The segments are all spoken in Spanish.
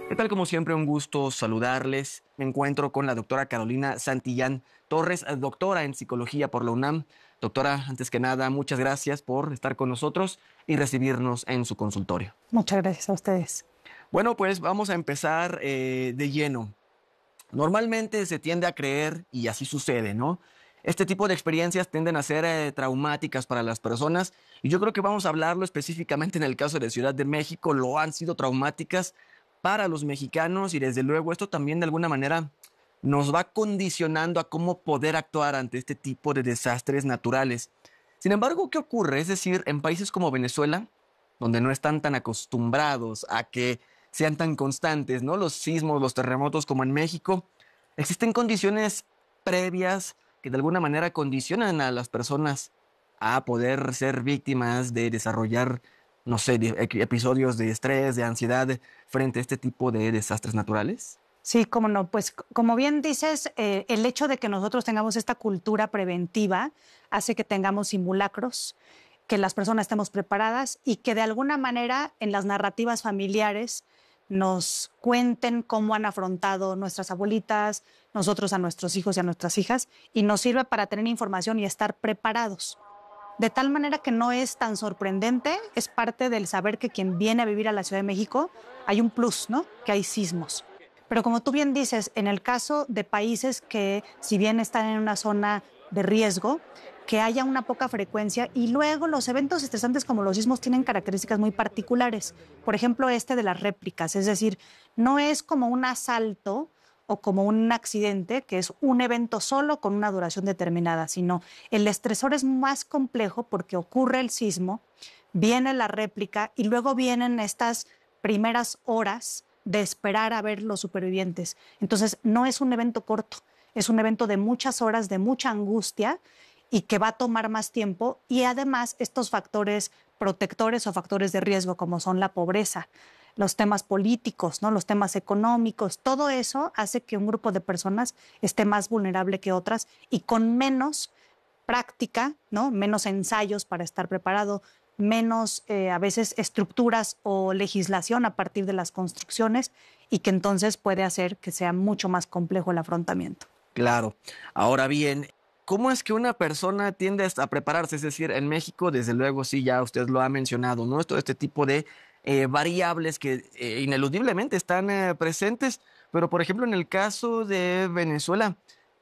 ¿Qué tal? Como siempre, un gusto saludarles. Me encuentro con la doctora Carolina Santillán Torres, doctora en psicología por la UNAM. Doctora, antes que nada, muchas gracias por estar con nosotros y recibirnos en su consultorio. Muchas gracias a ustedes. Bueno, pues vamos a empezar de lleno. Normalmente se tiende a creer, y así sucede, ¿no? Este tipo de experiencias tienden a ser traumáticas para las personas, y yo creo que vamos a hablarlo específicamente en el caso de Ciudad de México. Lo han sido traumáticas para los mexicanos, y desde luego esto también de alguna manera nos va condicionando a cómo poder actuar ante este tipo de desastres naturales. Sin embargo, ¿qué ocurre? Es decir, en países como Venezuela, donde no están tan acostumbrados a que sean tan constantes, ¿no? Los sismos, los terremotos como en México, existen condiciones previas que de alguna manera condicionan a las personas a poder ser víctimas de desarrollar, no sé, episodios de estrés, de ansiedad frente a este tipo de desastres naturales. Sí, cómo no. Pues como bien dices, el hecho de que nosotros tengamos esta cultura preventiva hace que tengamos simulacros, que las personas estemos preparadas y que de alguna manera en las narrativas familiares nos cuenten cómo han afrontado nuestras abuelitas, nosotros a nuestros hijos y a nuestras hijas, y nos sirve para tener información y estar preparados. De tal manera que no es tan sorprendente, es parte del saber que quien viene a vivir a la Ciudad de México, hay un plus, ¿no? Que hay sismos. Pero como tú bien dices, en el caso de países que si bien están en una zona de riesgo, que haya una poca frecuencia y luego los eventos estresantes como los sismos tienen características muy particulares. Por ejemplo, este de las réplicas, es decir, no es como un asalto o como un accidente, que es un evento solo con una duración determinada, sino el estresor es más complejo porque ocurre el sismo, viene la réplica y luego vienen estas primeras horas de esperar a ver los supervivientes. Entonces, no es un evento corto, es un evento de muchas horas, de mucha angustia y que va a tomar más tiempo. Y además, estos factores protectores o factores de riesgo, como son la pobreza, los temas políticos, ¿no? Los temas económicos, todo eso hace que un grupo de personas esté más vulnerable que otras y con menos práctica, ¿no? Menos ensayos para estar preparado, menos a veces estructuras o legislación a partir de las construcciones y que entonces puede hacer que sea mucho más complejo el afrontamiento. Claro. Ahora bien, ¿cómo es que una persona tiende a prepararse? Es decir, en México, desde luego, sí, ya usted lo ha mencionado, ¿no? Todo este tipo de variables que ineludiblemente están presentes, pero por ejemplo, en el caso de Venezuela,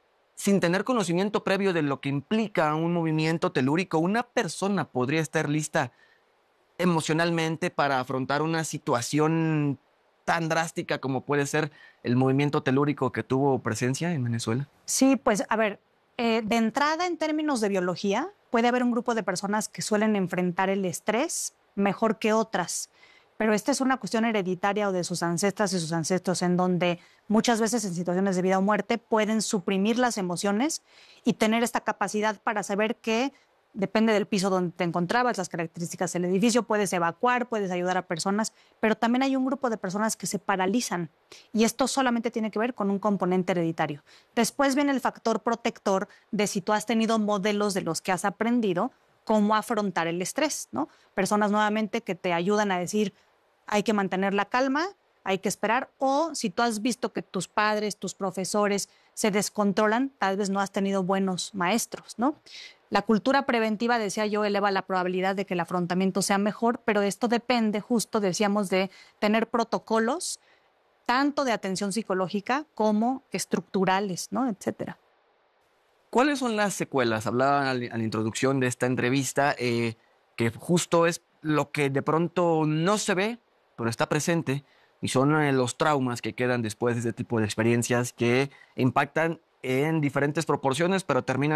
sin tener conocimiento previo de lo que implica un movimiento telúrico, una persona podría estar lista emocionalmente para afrontar una situación tan drástica como puede ser el movimiento telúrico que tuvo presencia en Venezuela. Sí, pues a ver, de entrada en términos de biología, puede haber un grupo de personas que suelen enfrentar el estrés mejor que otras, pero esta es una cuestión hereditaria o de sus ancestras y sus ancestros, en donde muchas veces en situaciones de vida o muerte pueden suprimir las emociones y tener esta capacidad para saber que depende del piso donde te encontrabas, las características del edificio, puedes evacuar, puedes ayudar a personas, pero también hay un grupo de personas que se paralizan y esto solamente tiene que ver con un componente hereditario. Después viene el factor protector de si tú has tenido modelos de los que has aprendido cómo afrontar el estrés, ¿no? Personas nuevamente que te ayudan a decir hay que mantener la calma, hay que esperar, o si tú has visto que tus padres, tus profesores se descontrolan, tal vez no has tenido buenos maestros, ¿no? La cultura preventiva, decía yo, eleva la probabilidad de que el afrontamiento sea mejor, pero esto depende, justo decíamos, de tener protocolos tanto de atención psicológica como estructurales, ¿no? Etcétera. ¿Cuáles son las secuelas? Hablaba a la introducción de esta entrevista que justo es lo que de pronto no se ve, pero está presente, y son los traumas que quedan después de este tipo de experiencias que impactan en diferentes proporciones, pero terminan